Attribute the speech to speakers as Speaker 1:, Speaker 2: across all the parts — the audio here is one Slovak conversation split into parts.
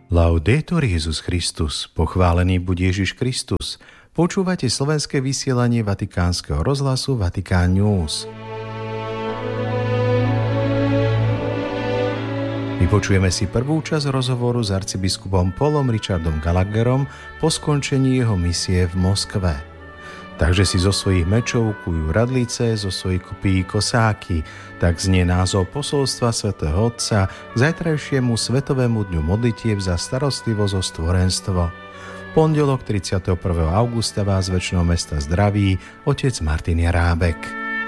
Speaker 1: Laudetur Jesus Christus, pochválený buď Ježiš Kristus. Počúvate slovenské vysielanie Vatikánskeho rozhlasu Vatikán News. Vypočujeme si prvú časť rozhovoru s arcibiskupom Paulom Richardom Gallagherom po skončení jeho misie v Moskve. Takže si zo svojich mečov kujú radlice, zo svojich kopí kosáky. Tak znie názov posolstva svätého Otca k zajtrajšiemu Svetovému dňu modlitieb za starostlivosť o stvorenstvo. Pondelok 31. augusta vás z večného mesta zdraví otec Martin Jarábek.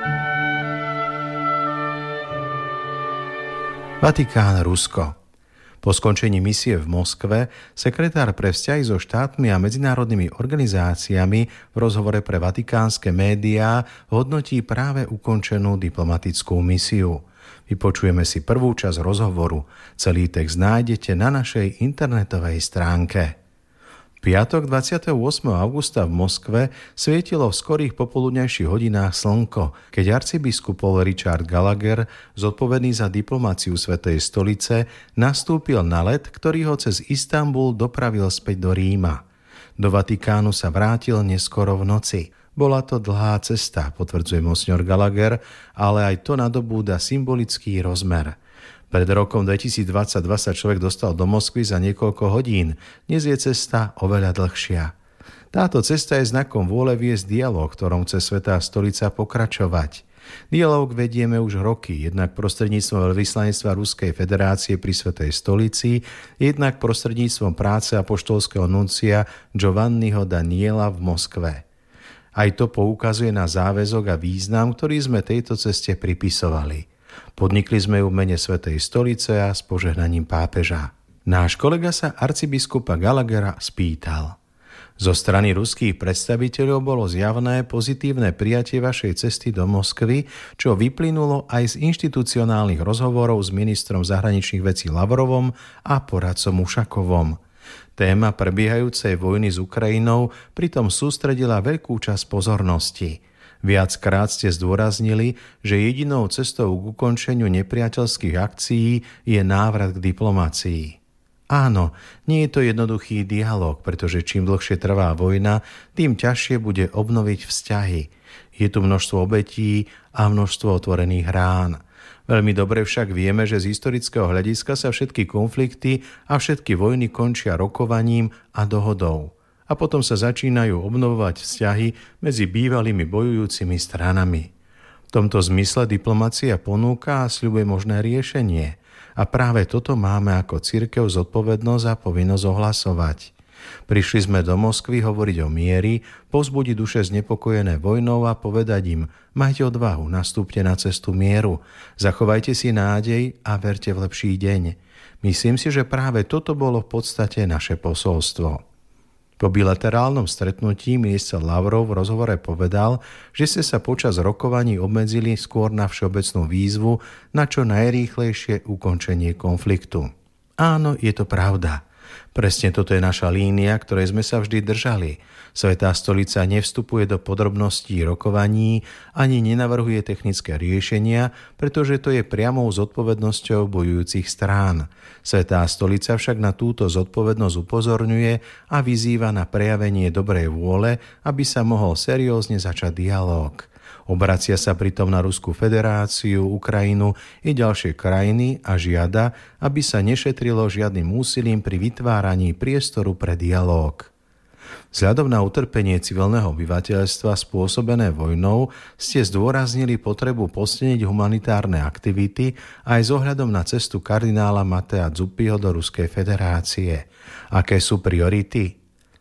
Speaker 1: Vatikán, Rusko. Po skončení misie v Moskve sekretár pre vzťahy so štátmi a medzinárodnými organizáciami v rozhovore pre vatikánske médiá hodnotí práve ukončenú diplomatickú misiu. Vypočujeme si prvú časť rozhovoru. Celý text nájdete na našej internetovej stránke. Piatok 28. augusta v Moskve svietilo v skorých popoludňajších hodinách slnko, keď arcibiskup Paul Richard Gallagher, zodpovedný za diplomáciu Svätej stolice, nastúpil na let, ktorý ho cez Istanbul dopravil späť do Ríma. Do Vatikánu sa vrátil neskoro v noci. Bola to dlhá cesta, potvrdzuje monsignor Gallagher, ale aj to nadobúda symbolický rozmer. Pred rokom 2022 sa človek dostal do Moskvy za niekoľko hodín. Dnes je cesta oveľa dlhšia. Táto cesta je znakom vôle viesť dialóg, ktorom chce Svätá stolica pokračovať. Dialóg vedieme už roky, jednak prostredníctvom veľvyslanectva Ruskej federácie pri Svätej stolici, jednak prostredníctvom práce apoštolského nuncia Giovanniho Daniela v Moskve. Aj to poukazuje na záväzok a význam, ktorý sme tejto ceste pripisovali. Podnikli sme ju v mene Svätej stolice a s požehnaním pápeža. Náš kolega sa arcibiskupa Gallaghera spýtal. Zo strany ruských predstaviteľov bolo zjavné pozitívne prijatie vašej cesty do Moskvy, čo vyplynulo aj z inštitucionálnych rozhovorov s ministrom zahraničných vecí Lavrovom a poradcom Ušakovom. Téma prebiehajúcej vojny s Ukrajinou pritom sústredila veľkú časť pozornosti. Viackrát ste zdôraznili, že jedinou cestou k ukončeniu nepriateľských akcií je návrat k diplomácii. Áno, nie je to jednoduchý dialog, pretože čím dlhšie trvá vojna, tým ťažšie bude obnoviť vzťahy. Je tu množstvo obetí a množstvo otvorených rán. Veľmi dobre však vieme, že z historického hľadiska sa všetky konflikty a všetky vojny končia rokovaním a dohodou. A potom sa začínajú obnovovať vzťahy medzi bývalými bojujúcimi stranami. V tomto zmysle diplomacia ponúka a sľubuje možné riešenie. A práve toto máme ako cirkev zodpovednosť a povinnosť ohlasovať. Prišli sme do Moskvy hovoriť o mieri, povzbudiť duše znepokojené vojnou a povedať im: majte odvahu, nastúpte na cestu mieru, zachovajte si nádej a verte v lepší deň. Myslím si, že práve toto bolo v podstate naše posolstvo. Po bilaterálnom stretnutí minister Lavrov v rozhovore povedal, že ste sa počas rokovaní obmedzili skôr na všeobecnú výzvu na čo najrýchlejšie ukončenie konfliktu. Áno, je to pravda. Presne toto je naša línia, ktorej sme sa vždy držali. Svätá stolica nevstupuje do podrobností rokovaní ani nenavrhuje technické riešenia, pretože to je priamou zodpovednosťou bojujúcich strán. Svätá stolica však na túto zodpovednosť upozorňuje a vyzýva na prejavenie dobrej vôle, aby sa mohol seriózne začať dialóg. Obracia sa pritom na Ruskú federáciu, Ukrajinu i ďalšie krajiny a žiada, aby sa nešetrilo žiadnym úsilím pri vytváraní priestoru pre dialóg. Vzhľadom na utrpenie civilného obyvateľstva spôsobené vojnou ste zdôraznili potrebu posilniť humanitárne aktivity aj s ohľadom na cestu kardinála Matea Zuppiho do Ruskej federácie. Aké sú priority?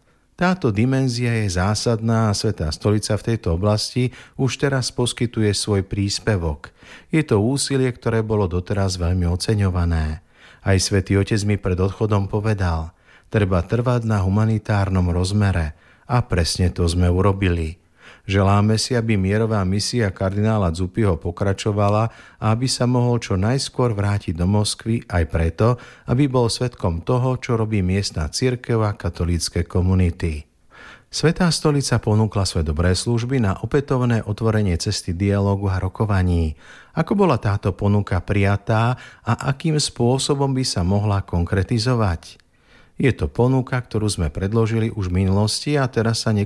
Speaker 1: Táto dimenzia je zásadná a Svätá stolica v tejto oblasti už teraz poskytuje svoj príspevok. Je to úsilie, ktoré bolo doteraz veľmi oceňované. Aj Svätý Otec mi pred odchodom povedal: treba trvať na humanitárnom rozmere a presne to sme urobili. Želáme si, aby mierová misia kardinála Zuppiho pokračovala a aby sa mohol čo najskôr vrátiť do Moskvy aj preto, aby bol svedkom toho, čo robí miestna cirkev a katolícke komunity. Svätá stolica ponúkla svoje dobré služby na opätovné otvorenie cesty dialógu a rokovaní. Ako bola táto ponuka prijatá a akým spôsobom by sa mohla konkretizovať? Je to ponuka, ktorú sme predložili už v minulosti a teraz sa